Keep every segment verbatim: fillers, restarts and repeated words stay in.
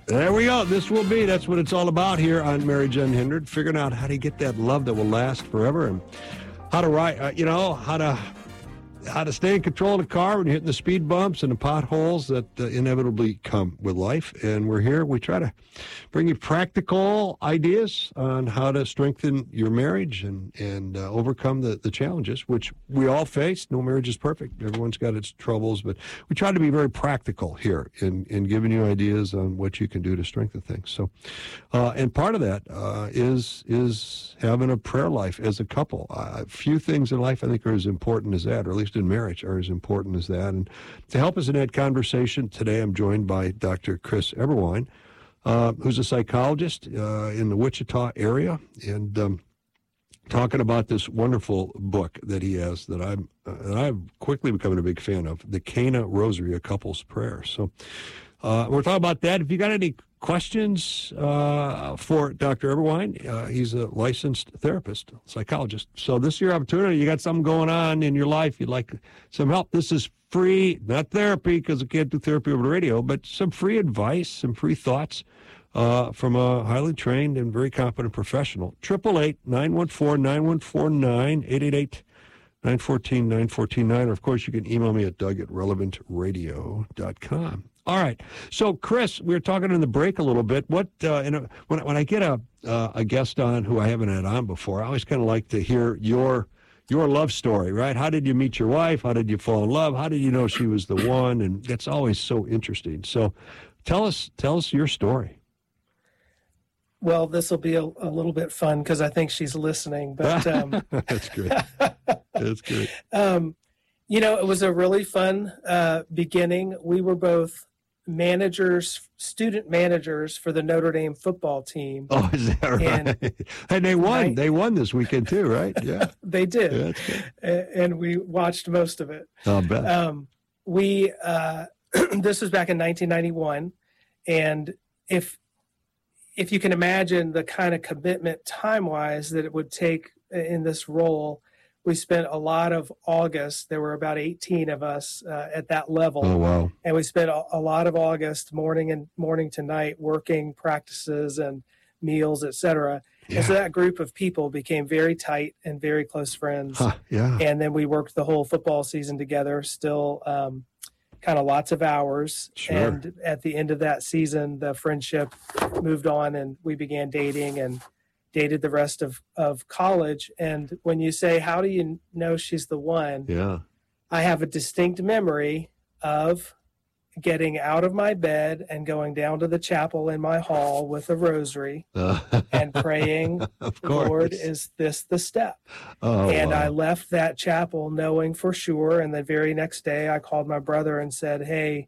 There we go. This will be. That's what it's all about here on Marriage Unhindered, figuring out how to get that love that will last forever and how to ride, uh, you know, how to how to stay in control of the car when you're hitting the speed bumps and the potholes that uh, inevitably come with life. And we're here. We try to bring you practical ideas on how to strengthen your marriage and, and uh, overcome the, the challenges, which we all face. No marriage is perfect. Everyone's got its troubles, but we try to be very practical here in, in giving you ideas on what you can do to strengthen things. So, uh, and part of that uh, is, is having a prayer life as a couple. Uh, few things in life I think are as important as that, or at least in marriage are as important as that. And to help us in that conversation today, I'm joined by Doctor Chris Eberwein, uh, who's a psychologist uh, in the Wichita area, and um, talking about this wonderful book that he has that I'm uh, that I've quickly becoming a big fan of, The Cana Rosary, A Couple's Prayer. So uh, we're talking about that. If you got any questions uh, for Doctor Eberwein, uh, he's a licensed therapist, psychologist. So this is your opportunity. You got something going on in your life, you'd like some help. This is free, not therapy, because I can't do therapy over the radio, but some free advice, some free thoughts uh, from a highly trained and very competent professional. eight eight eight, nine one four, nine one four nine, eight eight eight, nine one four, nine one four nine, or of course you can email me at doug at relevant radio dot com. All right. So, Chris, we were talking in the break a little bit. What uh, in a, when when I get a uh, a guest on who I haven't had on before, I always kind of like to hear your your love story, right? How did you meet your wife? How did you fall in love? How did you know she was the one? And that's always so interesting. So, tell us tell us your story. Well, this will be a, a little bit fun because I think she's listening. But um, that's great. That's great. Um, you know, it was a really fun uh, beginning. We were both managers, student managers for the Notre Dame football team. Oh, is that right? And, and they won. I, they won this weekend too, right? Yeah, they did. Yeah, that's good. And we watched most of it. I'll bet. Um, we uh, this was back in nineteen ninety-one, and if if you can imagine the kind of commitment time-wise that it would take in this role, we spent a lot of August. There were about eighteen of us uh, at that level. Oh, wow. And we spent a, a lot of August morning and morning to night working practices and meals, et cetera. Yeah. And so that group of people became very tight and very close friends. Huh, yeah. And then we worked the whole football season together, still um, kind of lots of hours. Sure. And at the end of that season, the friendship moved on and we began dating and dated the rest of, of college. And when you say, how do you know she's the one? Yeah. I have a distinct memory of getting out of my bed and going down to the chapel in my hall with a rosary uh, and praying, of course. Lord, is this the step? Oh, and wow. I left that chapel knowing for sure. And the very next day I called my brother and said, hey,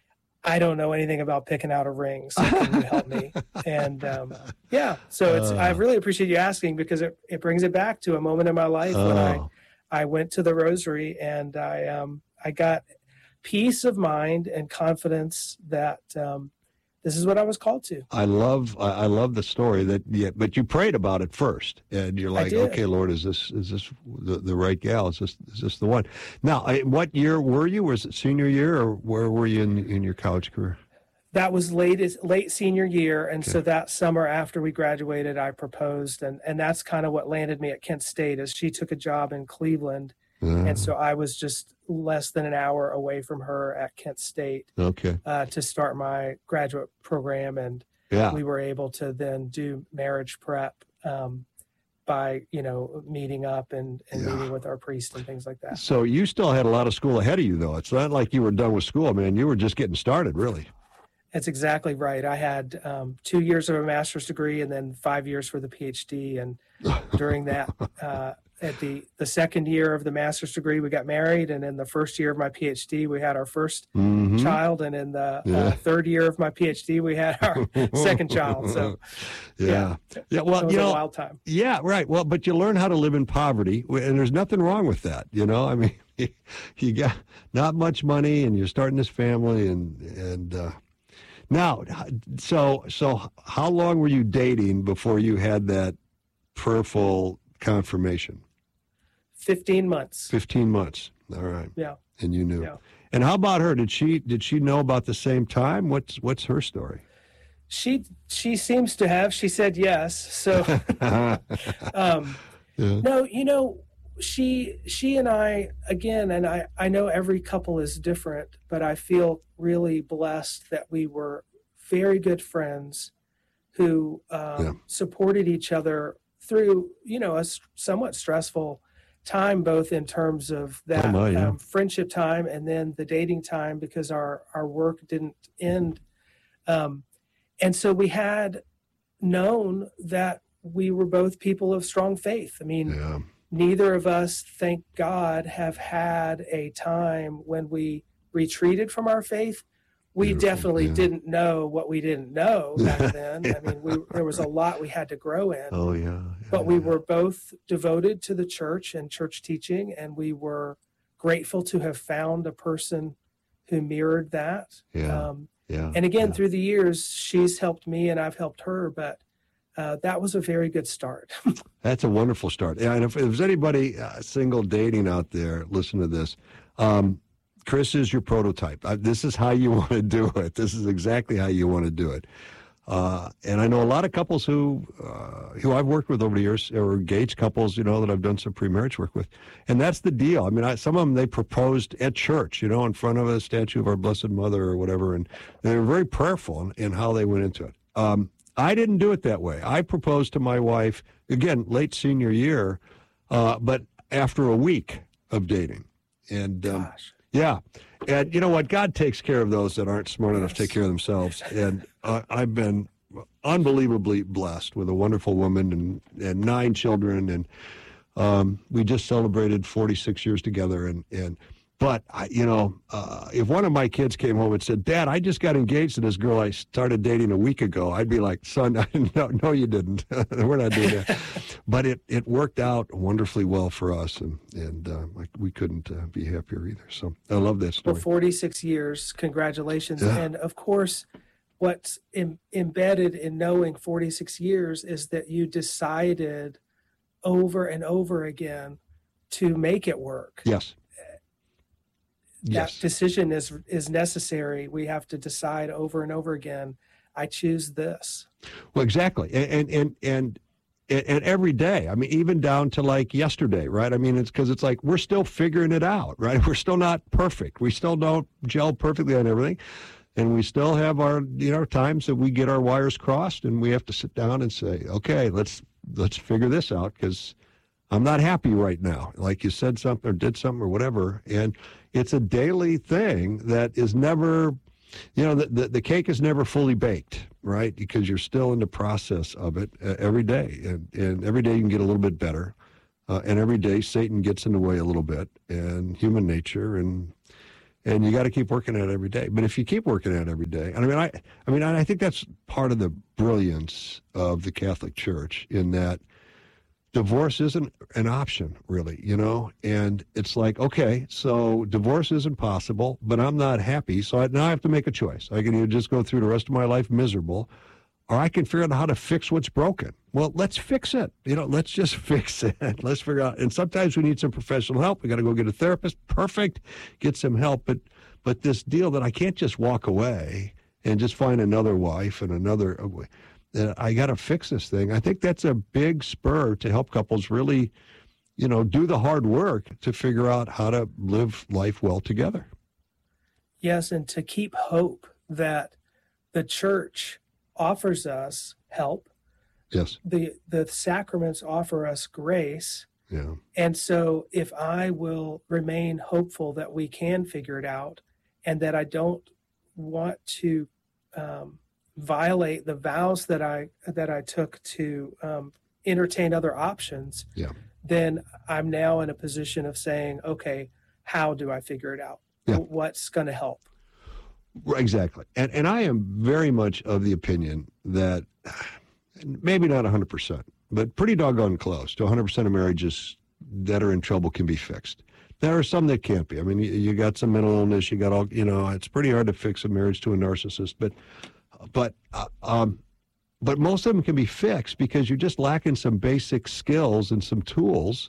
I don't know anything about picking out a ring, so can you help me? And um, yeah, so it's. Uh, I really appreciate you asking because it, it brings it back to a moment in my life oh. when I, I went to the rosary and I um I got peace of mind and confidence that um, this is what I was called to. I love I, I love the story that yeah, but you prayed about it first, and you're like, okay, Lord, is this is this the, the right gal? Is this is this the one? Now, I, what year were you? Was it senior year, or where were you in in your college career? That was late late senior year, and okay. so that summer after we graduated, I proposed, and and that's kind of what landed me at Kent State. As she took a job in Cleveland. Uh, and so I was just less than an hour away from her at Kent State okay. uh, to start my graduate program. And yeah. we were able to then do marriage prep um, by, you know, meeting up and, and yeah. meeting with our priest and things like that. So you still had a lot of school ahead of you, though. It's not like you were done with school, man. You were just getting started, really. That's exactly right. I had um, two years of a master's degree and then five years for the PhD. And during that, uh, at the, the second year of the master's degree, we got married. And in the first year of my PhD, we had our first mm-hmm. child. And in the yeah. uh, third year of my PhD, we had our second child. So, yeah. Yeah, yeah well, it was you a know, wild time. Yeah, right. Well, but you learn how to live in poverty. And there's nothing wrong with that. You know, I mean, you got not much money and you're starting this family. And, and uh, now, so, so how long were you dating before you had that prayerful confirmation? Fifteen months. Fifteen months. All right. Yeah. And you knew. Yeah. And how about her? Did she did she know about the same time? What's what's her story? She she seems to have. She said yes. So, um, Yeah. no, you know, she she and I again, and I I know every couple is different, but I feel really blessed that we were very good friends who um, Yeah. supported each other through, you know, a s- somewhat stressful time, both in terms of that Oh my, yeah. um, friendship time and then the dating time, because our our work didn't end. Um, and so we had known that we were both people of strong faith. I mean, Yeah. neither of us, thank God, have had a time when we retreated from our faith. We Beautiful. definitely Yeah. didn't know what we didn't know back then. I mean, we, there was a lot we had to grow in, Oh yeah. Yeah, but we yeah. were both devoted to the church and church teaching, and we were grateful to have found a person who mirrored that. Yeah. Um, Yeah. and again, Yeah. through the years, she's helped me and I've helped her, but uh, that was a very good start. That's a wonderful start. Yeah, and if, if there's anybody uh, single dating out there, listen to this. Um, Chris is your prototype. Uh, this is how you want to do it. This is exactly how you want to do it. Uh, and I know a lot of couples who uh, who I've worked with over the years, or engaged couples, you know, that I've done some pre-marriage work with. And that's the deal. I mean, I, some of them, they proposed at church, you know, in front of a statue of our Blessed Mother or whatever. And they were very prayerful in, in how they went into it. Um, I didn't do it that way. I proposed to my wife, again, late senior year, uh, but after a week of dating. And um, Gosh. yeah. And you know what? God takes care of those that aren't smart enough to Yes. take care of themselves. And uh, I've been unbelievably blessed with a wonderful woman and, and nine children. And um, we just celebrated forty-six years together. And, and but, I, you know, uh, if one of my kids came home and said, Dad, I just got engaged to this girl I started dating a week ago, I'd be like, son, no, no you didn't. We're not doing that. But it, it worked out wonderfully well for us, and, and uh, like, we couldn't uh, be happier either. So I love that Well, story. forty-six years, congratulations. Yeah. And of course, what's em- embedded in knowing forty-six years is that you decided over and over again to make it work. Yes. That Yes. decision is is necessary. We have to decide over and over again, I choose this. Well, exactly. And, and, and, and, and every day, I mean, even down to like yesterday, right? I mean, it's because it's like we're still figuring it out, right? We're still not perfect. We still don't gel perfectly on everything. And we still have our, you know, times that we get our wires crossed and we have to sit down and say, okay, let's, let's figure this out, because I'm not happy right now. Like you said something or did something or whatever. And it's a daily thing that is never, you know, the, the, the cake is never fully baked, right? Because you're still in the process of it uh, every day. And, and every day you can get a little bit better. Uh, and every day Satan gets in the way a little bit, and human nature, and and you got to keep working at it every day. But if you keep working at it every day, and I mean, I, I mean, I think that's part of the brilliance of the Catholic Church, in that divorce isn't an option, really, you know? And it's like, okay, so divorce isn't possible, but I'm not happy, so I, now I have to make a choice. I can either just go through the rest of my life miserable, or I can figure out how to fix what's broken. Well, let's fix it. You know, let's just fix it. Let's figure out. And sometimes we need some professional help. We got to go get a therapist. Perfect. Get some help. But, but this deal that I can't just walk away and just find another wife and another, uh, I got to fix this thing. I think that's a big spur to help couples really, you know, do the hard work to figure out how to live life well together. Yes, and to keep hope that the church offers us help. Yes. The the sacraments offer us grace. Yeah. And so if I will remain hopeful that we can figure it out, and that I don't want to um, violate the vows that I that I took to um, entertain other options, Yeah. then I'm now in a position of saying, okay, how do I figure it out? Yeah. What's going to help? Exactly. And and I am very much of the opinion that maybe not one hundred percent, but pretty doggone close to one hundred percent of marriages that are in trouble can be fixed. There are some that can't be. I mean, you, you got some mental illness, you got all, you know, it's pretty hard to fix a marriage to a narcissist, but, but, uh, um, but most of them can be fixed because you're just lacking some basic skills and some tools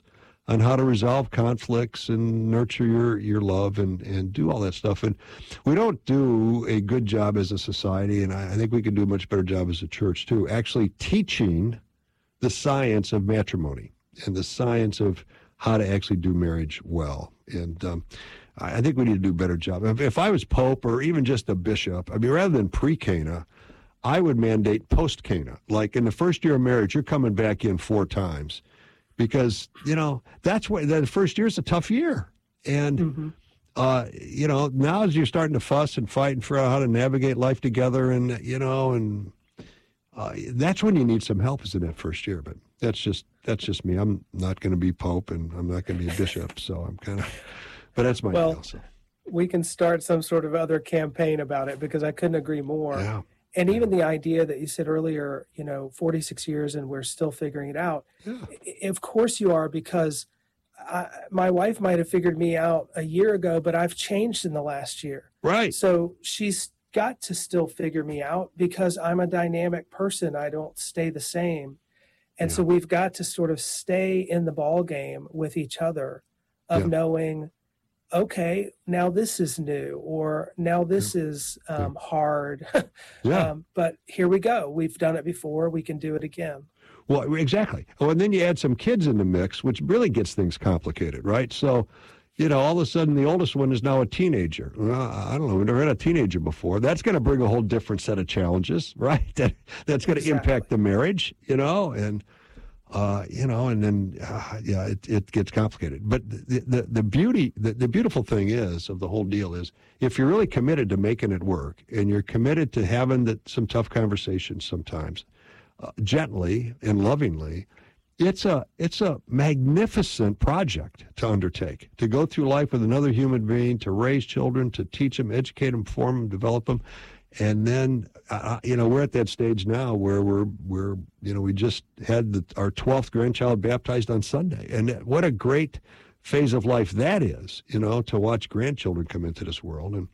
on how to resolve conflicts and nurture your, your love and, and do all that stuff. And we don't do a good job as a society, and I, I think we could do a much better job as a church too, actually teaching the science of matrimony and the science of how to actually do marriage well. And um, I think we need to do a better job. If, if I was Pope or even just a bishop, I mean, rather than pre-Cana, I would mandate post-Cana. Like in the first year of marriage, you're coming back in four times. Because, you know, that's what the first year is a tough year. And, mm-hmm. uh, you know, now as you're starting to fuss and fight and figure out how to navigate life together and, you know, and uh, that's when you need some help is in that first year. But that's just that's just me. I'm not going to be Pope and I'm not going to be a bishop. So I'm kind of, but that's my well, deal. So. We can start some sort of other campaign about it because I couldn't agree more. Yeah. And even the idea that you said earlier, you know, forty-six years and we're still figuring it out. Yeah. Of course you are, because I, my wife might have figured me out a year ago, but I've changed in the last year. Right. So she's got to still figure me out because I'm a dynamic person. I don't stay the same. And yeah. so we've got to sort of stay in the ball game with each other of yeah. knowing, okay, now this is new, or now this yeah. is um, yeah. hard. yeah. Um, but here we go. We've done it before. We can do it again. Well, exactly. Oh, and then you add some kids in the mix, which really gets things complicated, right? So, you know, all of a sudden the oldest one is now a teenager. Well, I don't know. We've never had a teenager before. That's going to bring a whole different set of challenges, right? That That's going to exactly. impact the marriage, you know, and... Uh, you know, and then, uh, yeah, it, it gets complicated. But the the, the beauty, the, the beautiful thing is, of the whole deal is, if you're really committed to making it work, and you're committed to having the, some tough conversations sometimes, uh, gently and lovingly, it's a it's a magnificent project to undertake, to go through life with another human being, to raise children, to teach them, educate them, form them, develop them. And then, uh, you know, we're at that stage now where we're, we're you know, we just had the, our twelfth grandchild baptized on Sunday. And what a great phase of life that is, you know, to watch grandchildren come into this world. And,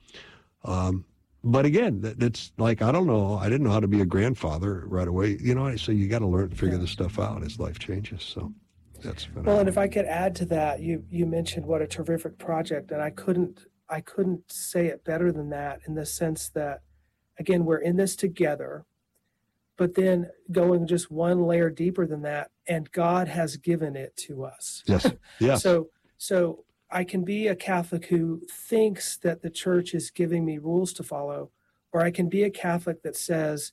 um, but again, that, that's like, I don't know, I didn't know how to be a grandfather right away. You know, so you got to learn to figure yeah. this stuff out as life changes. So that's phenomenal. Well, and if I could add to that, you, you mentioned what a terrific project, and I couldn't, I couldn't say it better than that, in the sense that, again, we're in this together, but then going just one layer deeper than that, and God has given it to us. Yes, yes. so, so I can be a Catholic who thinks that the church is giving me rules to follow, or I can be a Catholic that says,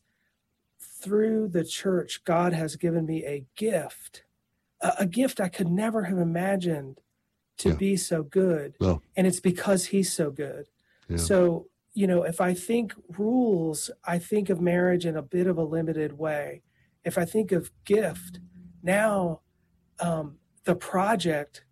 through the church, God has given me a gift, a, a gift I could never have imagined to yeah. be so good. Well, and it's because he's so good. Yeah. So, you know, if I think rules, I think of marriage in a bit of a limited way. If I think of gift, now um, the project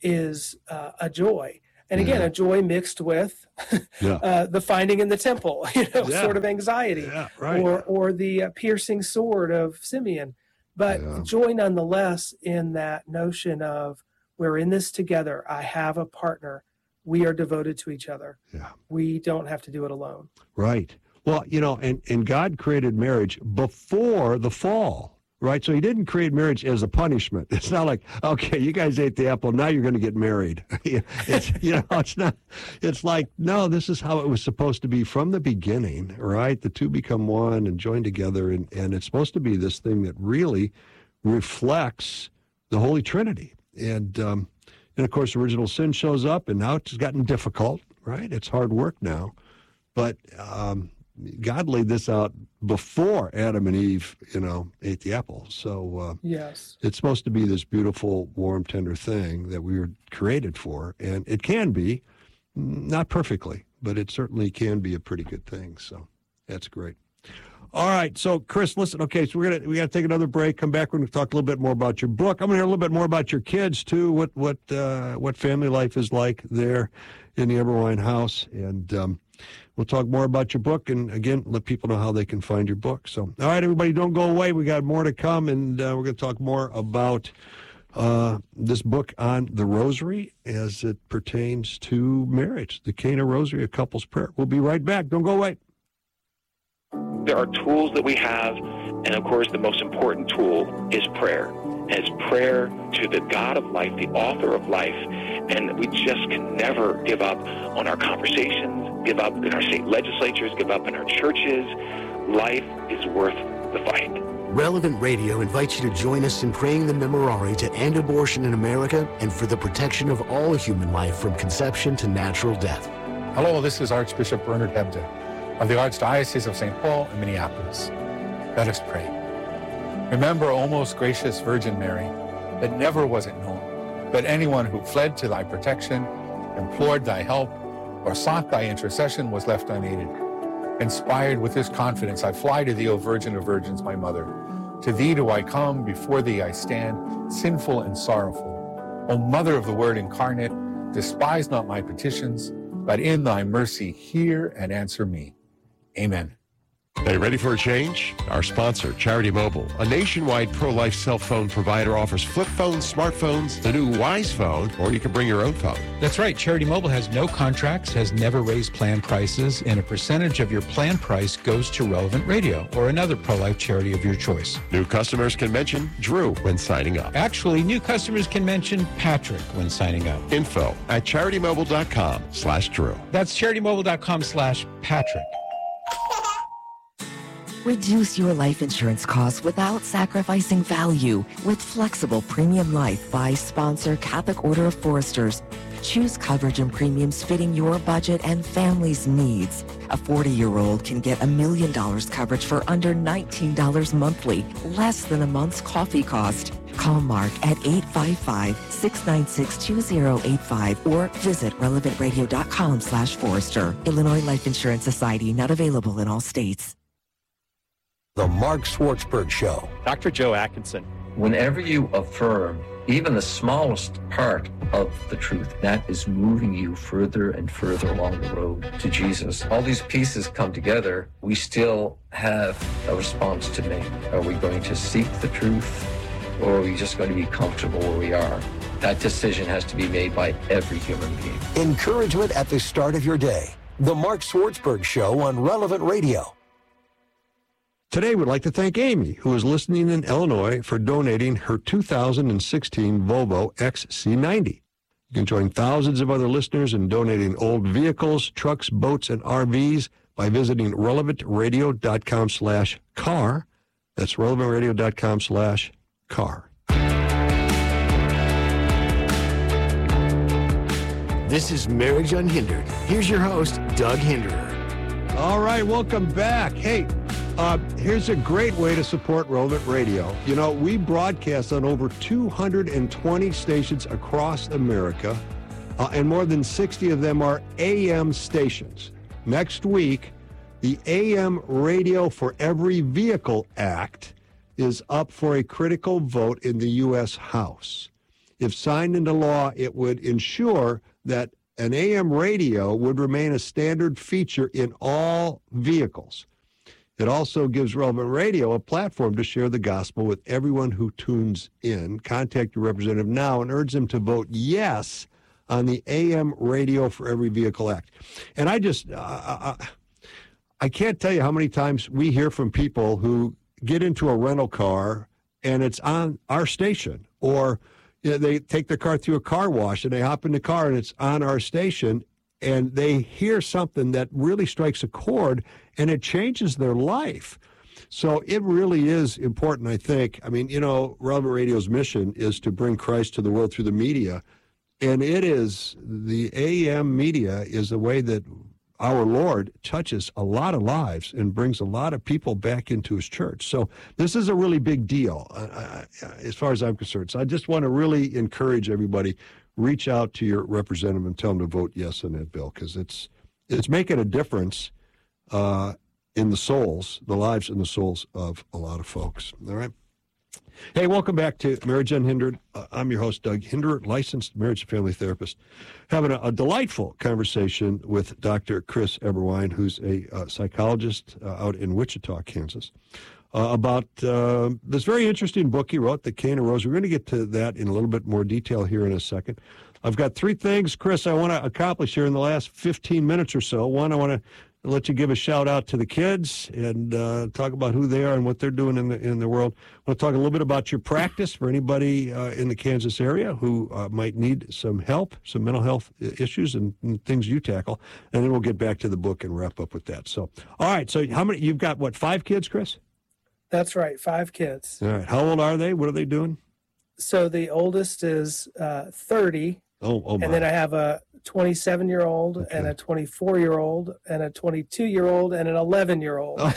is uh, a joy. And again, yeah. a joy mixed with yeah. uh, the finding in the temple, you know, yeah. sort of anxiety, yeah, right. or or the uh, piercing sword of Simeon. But yeah. joy nonetheless in that notion of, we're in this together. I have a partner. We are devoted to each other. Yeah. We don't have to do it alone. Right. Well, you know, and, and God created marriage before the fall, right? So he didn't create marriage as a punishment. It's not like, okay, you guys ate the apple, now you're going to get married. It's, you know, it's not, it's like, no, this is how it was supposed to be from the beginning, right? The two become one and join together, and, and it's supposed to be this thing that really reflects the Holy Trinity. And, um, And, of course, original sin shows up, and now it's gotten difficult, right? It's hard work now. But um, God laid this out before Adam and Eve, you know, ate the apple. So uh, yes, it's supposed to be this beautiful, warm, tender thing that we were created for. And it can be, not perfectly, but it certainly can be a pretty good thing. So that's great. All right, so Chris, listen. Okay, so we're gonna we got to take another break. Come back. We're going to talk a little bit more about your book. I'm going to hear a little bit more about your kids too. What what uh, what family life is like there in the Eberwein house, and um, we'll talk more about your book. And again, let people know how they can find your book. So, all right, everybody, don't go away. We got more to come, and uh, we're going to talk more about uh, this book on the Rosary as it pertains to marriage, the Cana Rosary, a couple's prayer. We'll be right back. Don't go away. There are tools that we have And of course, the most important tool is prayer. And it's prayer to the God of life, the author of life. And we just can never give up on our conversations, give up in our state legislatures, give up in our churches. Life is worth the fight. Relevant Radio invites you to join us in praying the Memorare to end abortion in America and for the protection of all human life from conception to natural death. Hello, this is Archbishop Bernard Hebda of the Archdiocese of Saint Paul in Minneapolis. Let us pray. Remember, O most gracious Virgin Mary, that never was it known that anyone who fled to thy protection, implored thy help, or sought thy intercession was left unaided. Inspired with this confidence, I fly to thee, O Virgin of Virgins, my mother. To thee do I come, before thee I stand, sinful and sorrowful. O Mother of the Word incarnate, despise not my petitions, but in thy mercy hear and answer me. Amen. Hey, ready for a change? Our sponsor, Charity Mobile, a nationwide pro-life cell phone provider, offers flip phones, smartphones, the new Wise Phone, or you can bring your own phone. That's right. Charity Mobile has no contracts, has never raised plan prices, and a percentage of your plan price goes to Relevant Radio or another pro-life charity of your choice. New customers can mention Drew when signing up. Actually, new customers can mention Patrick when signing up. Info at CharityMobile.com slash Drew. That's CharityMobile.com slash Patrick. Reduce your life insurance costs without sacrificing value with Flexible Premium Life by sponsor Catholic Order of Foresters. Choose coverage and premiums fitting your budget and family's needs. A forty-year-old can get a million dollars coverage for under nineteen dollars monthly, less than a month's coffee cost. Call Mark at eight five five, six nine six, two zero eight five or visit relevantradio.com slash Forester. Illinois Life Insurance Society, not available in all states. The Mark Schwartzberg Show. Doctor Joe Atkinson. Whenever you affirm even the smallest part of the truth, that is moving you further and further along the road to Jesus. All these pieces come together. We still have a response to make. Are we going to seek the truth, or are we just going to be comfortable where we are? That decision has to be made by every human being. Encouragement at the start of your day. The Mark Schwartzberg Show on Relevant Radio. Today, we'd like to thank Amy, who is listening in Illinois, for donating her two thousand sixteen Volvo X C ninety. You can join thousands of other listeners in donating old vehicles, trucks, boats, and R Vs by visiting relevantradio.com slash car. That's relevantradio.com slash car. This is Marriage Unhindered. Here's your host, Doug Hinderer. All right, welcome back. Hey, uh, here's a great way to support Relevant Radio. You know, we broadcast on over two hundred twenty stations across America, uh, and more than sixty of them are A M stations. Next week, the A M Radio for Every Vehicle Act is up for a critical vote in the U S House. If signed into law, it would ensure that an A M radio would remain a standard feature in all vehicles. It also gives Relevant Radio a platform to share the gospel with everyone who tunes in. Contact your representative now and urge them to vote yes on the A M Radio for Every Vehicle Act. And I just, uh, I, I can't tell you how many times we hear from people who get into a rental car and it's on our station, or you know, they take their car through a car wash and they hop in the car and it's on our station, and they hear something that really strikes a chord and it changes their life. So it really is important, I think. I mean, you know, Relevant Radio's mission is to bring Christ to the world through the media. And it is, the A M media is the way that our Lord touches a lot of lives and brings a lot of people back into his church. So this is a really big deal uh, as far as I'm concerned. So I just want to really encourage everybody, reach out to your representative and tell them to vote yes on that bill, because it's it's making a difference uh, in the souls, the lives and the souls of a lot of folks. All right. Hey, welcome back to Marriage Unhindered. Uh, I'm your host, Doug Hinderer, licensed marriage and family therapist, having a, a delightful conversation with Doctor Chris Eberwein, who's a uh, psychologist uh, out in Wichita, Kansas, uh, about uh, this very interesting book he wrote, The Cain and Rose. We're going to get to that in a little bit more detail here in a second. I've got three things, Chris, I want to accomplish here in the last fifteen minutes or so. One, I want to I'll let you give a shout out to the kids and uh, talk about who they are and what they're doing in the in the world. We'll talk a little bit about your practice for anybody uh, in the Kansas area who uh, might need some help, some mental health issues and, and things you tackle, and then we'll get back to the book and wrap up with that. So, all right. So, how many? You've got what? Five kids, Chris? That's right. Five kids. All right. How old are they? What are they doing? So the oldest is uh, thirty. Oh, oh my. And then I have a twenty-seven-year-old Okay. and a twenty-four-year-old and a twenty-two-year-old and an eleven-year-old. so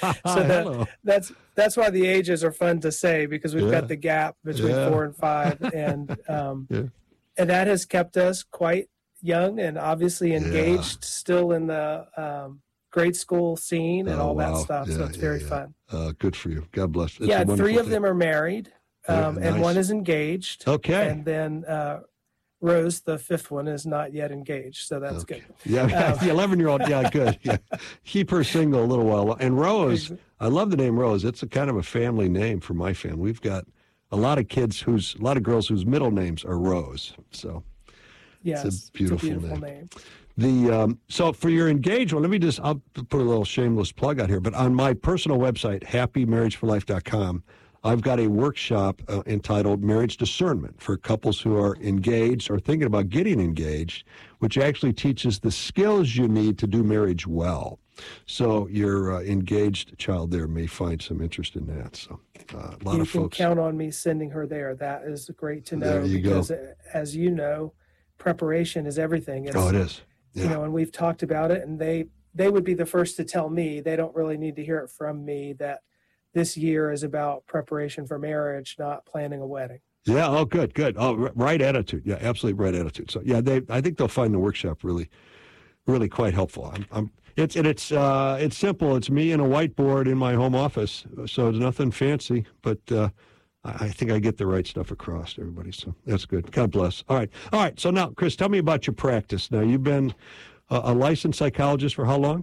Hello. that, that's that's why the ages are fun to say, because we've Yeah. got the gap between Yeah. four and five, and um, Yeah. and that has kept us quite young and obviously Yeah. engaged, still in the um, grade school scene and Oh, all wow. that stuff. Yeah, so it's yeah, very yeah. fun. Uh, good for you. God bless. It's a yeah, wonderful three of thing. them are married, Yeah, um, and nice. one is engaged. Okay. And then uh, Rose, the fifth one, is not yet engaged, so that's Okay. good. Yeah, Um, the eleven-year-old. Yeah, good. Yeah, keep her single a little while. And Rose, I love the name Rose. It's a kind of a family name for my family. We've got a lot of kids whose, a lot of girls whose middle names are Rose. So Yes, it's a beautiful, beautiful name. name. The um, so for your engagement, let me just I'll put a little shameless plug out here. But on my personal website, happy marriage for life dot com, I've got a workshop uh, entitled Marriage Discernment for couples who are engaged or thinking about getting engaged, which actually teaches the skills you need to do marriage well. So your uh, engaged child there may find some interest in that. So uh, a lot You of can folks. count on me sending her there. That is great to know There you go. because, uh, as you know, preparation is everything. It's, Oh, it is. Yeah. You know, and we've talked about it, and they they would be the first to tell me. They don't really need to hear it from me that this year is about preparation for marriage, not planning a wedding. Yeah. Oh, good, good. Oh, r- right attitude. Yeah, absolutely right attitude. So, yeah, they. I think they'll find the workshop really, really quite helpful. I'm. I'm it's and it's uh, it's simple. It's me and a whiteboard in my home office, so it's nothing fancy. But uh, I, I think I get the right stuff across to everybody. So that's good. God bless. All right, all right. So now, Chris, tell me about your practice. Now, you've been a, a licensed psychologist for how long?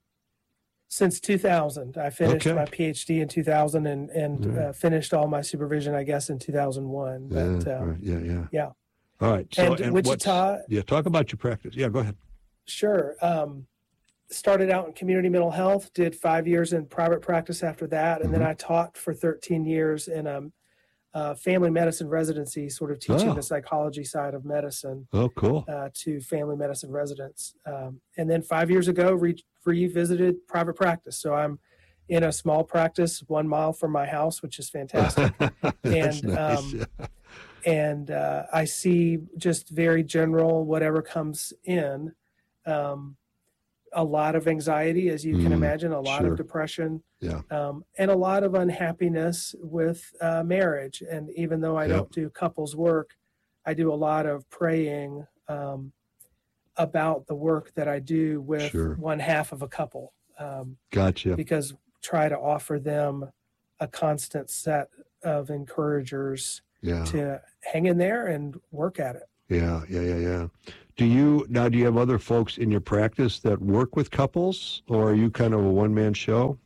Since two thousand, I finished Okay. my PhD in two thousand and, and Yeah. uh, finished all my supervision, I guess, in two thousand one. But yeah, uh, right, yeah, yeah. yeah. All right. So, And what's- Wichita- Yeah, talk about your practice. Yeah, go ahead. Sure. Um, started out in community mental health, did five years in private practice after that, and then Mm-hmm. I taught for thirteen years in a, a family medicine residency, sort of teaching Oh. the psychology side of medicine Oh, cool. uh, to family medicine residents. Um, and then five years ago, re- revisited private practice. So I'm in a small practice one mile from my house, which is fantastic. That's and nice. um, yeah. and uh, I see just very general, whatever comes in. Um, a lot of anxiety, as you can Mm, imagine, a lot sure. of depression, Yeah. um, and a lot of unhappiness with uh, marriage. And even though I Yep. don't do couples work, I do a lot of praying um, about the work that I do with Sure. one half of a couple, um, Gotcha. because try to offer them a constant set of encouragers Yeah. to hang in there and work at it. Yeah, yeah, yeah, yeah. Do you now? Do you have other folks in your practice that work with couples, or are you kind of a one-man show?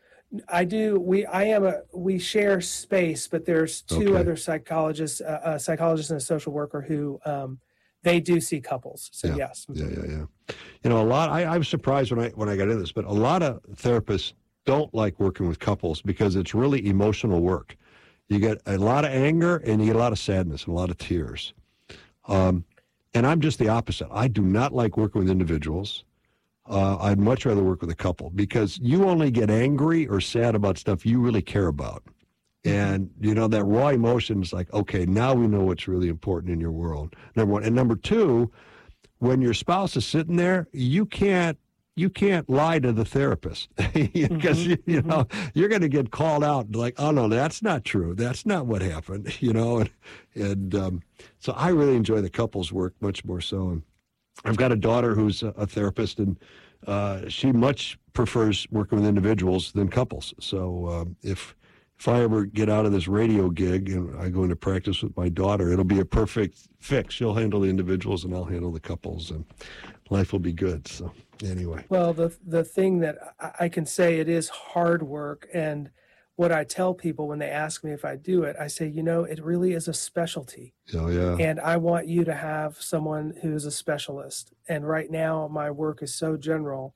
I do. We I am a we share space, but there's two Okay. other psychologists, uh, a psychologist and a social worker who um, they do see couples. So Yeah. yes, Yeah, yeah, yeah. You know, a lot. I, I was surprised when I when I got into this, but a lot of therapists don't like working with couples because it's really emotional work. You get a lot of anger and you get a lot of sadness and a lot of tears. Um, and I'm just the opposite. I do not like working with individuals. Uh, I'd much rather work with a couple because you only get angry or sad about stuff you really care about. And, you know, that raw emotion is like, okay, now we know what's really important in your world, number one. And number two, when your spouse is sitting there, you can't, you can't lie to the therapist because, you, you know, you're going to get called out like, oh, no, that's not true. That's not what happened, you know. And, and um, so I really enjoy the couples work much more so. And I've got a daughter who's a, a therapist, and uh, she much prefers working with individuals than couples. So um, if if I ever get out of this radio gig and I go into practice with my daughter, it'll be a perfect fix. She'll handle the individuals and I'll handle the couples, and life will be good. So anyway. Well, the the thing that I, I can say, it is hard work, and what I tell people when they ask me if I do it, I say, you know, it really is a specialty. Oh, yeah. And I want you to have someone who's a specialist. And right now, my work is so general.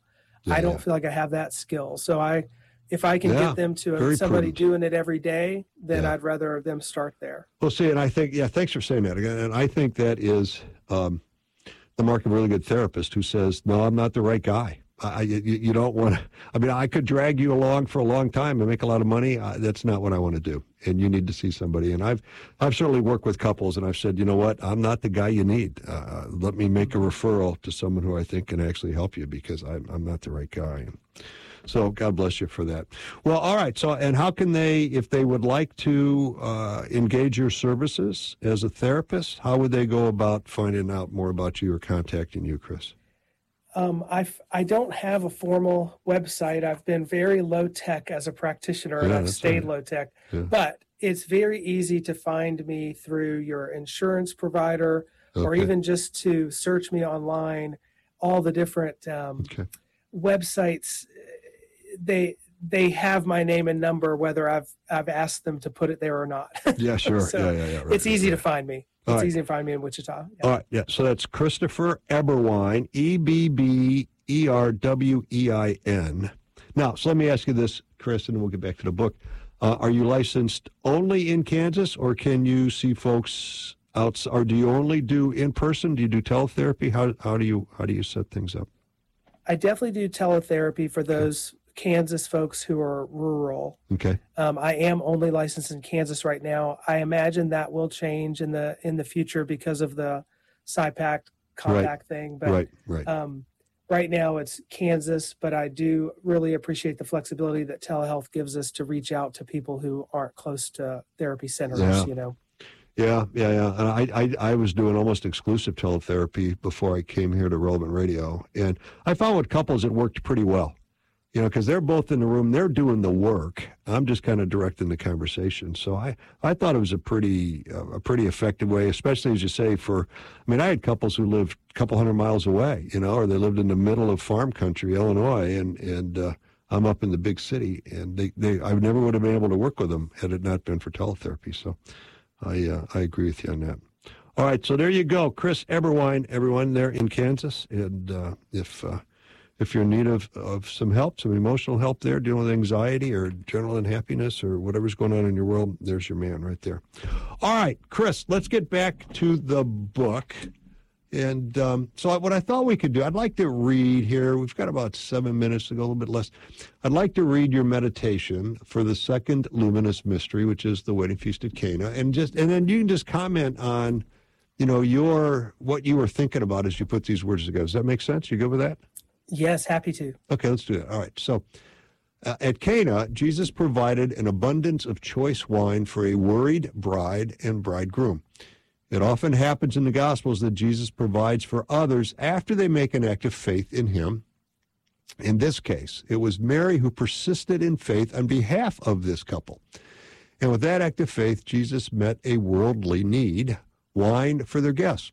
Yeah, I don't yeah. feel like I have that skill. So I, if I can Yeah, get them to very somebody prudent. doing it every day, then Yeah. I'd rather them start there. Well, see, and I think, yeah, thanks for saying that again. And I think that is um, the mark of a really good therapist who says, no, I'm not the right guy. I, you, you don't want to, I mean, I could drag you along for a long time and make a lot of money. I, that's not what I want to do. And you need to see somebody. And I've, I've certainly worked with couples and I've said, you know what, I'm not the guy you need. Uh, let me make a referral to someone who I think can actually help you because I'm, I'm not the right guy. So God bless you for that. Well, all right. So, and how can they, if they would like to uh, engage your services as a therapist, how would they go about finding out more about you or contacting you, Chris? Um, I've, I don't have a formal website. I've been very low tech as a practitioner, and Yeah, I've that's stayed right. low tech. Yeah. But it's very easy to find me through your insurance provider, or Okay. even just to search me online. All the different um, Okay. websites, they they have my name and number, whether I've I've asked them to put it there or not. Yeah, sure. So yeah, yeah, yeah. Right, it's easy right. to find me. All It's right. easy to find me in Wichita. Yeah. All right, yeah. So that's Christopher Eberwein, E B B E R W E I N. Now, so let me ask you this, Chris, and then we'll get back to the book. Uh, are you licensed only in Kansas, or can you see folks outside? Or do you only do in person? Do you do teletherapy? How how do you how do you set things up? I definitely do teletherapy for those Kansas folks who are rural. Okay. Um, I am only licensed in Kansas right now. I imagine that will change in the in the future because of the SIPAC compact thing. But right. Right. um, right now it's Kansas. But I do really appreciate the flexibility that telehealth gives us to reach out to people who aren't close to therapy centers. Yeah. You know. Yeah, yeah, yeah. And I, I, I was doing almost exclusive teletherapy before I came here to Relevant Radio, and I found with couples it worked pretty well. You know, because they're both in the room, they're doing the work. I'm just kind of directing the conversation. So I, I thought it was a pretty, uh, a pretty effective way, especially as you say. For, I mean, I had couples who lived a couple hundred miles away, you know, or they lived in the middle of farm country, Illinois, and and uh, I'm up in the big city, and they, they, I never would have been able to work with them had it not been for teletherapy. So I, uh, I agree with you on that. All right, so there you go, Chris Eberwein, everyone there in Kansas, and uh, if. Uh, If you're in need of, of some help, some emotional help there, dealing with anxiety or general unhappiness or whatever's going on in your world, there's your man right there. All right, Chris, let's get back to the book. And um, so what I thought we could do, I'd like to read here. We've got about seven minutes to go, a little bit less. I'd like to read your meditation for the second luminous mystery, which is the wedding feast at Cana. And just and then you can just comment on, you know, your what you were thinking about as you put these words together. Does that make sense? You good with that? Yes, happy to. Okay, let's do that. All right. So uh, at Cana, Jesus provided an abundance of choice wine for a worried bride and bridegroom. It often happens in the Gospels that Jesus provides for others after they make an act of faith in him. In this case, it was Mary who persisted in faith on behalf of this couple. And with that act of faith, Jesus met a worldly need, wine for their guests.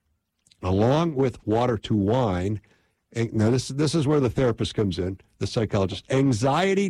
Along with water to wine, and now this this is where the therapist comes in, the psychologist. Anxiety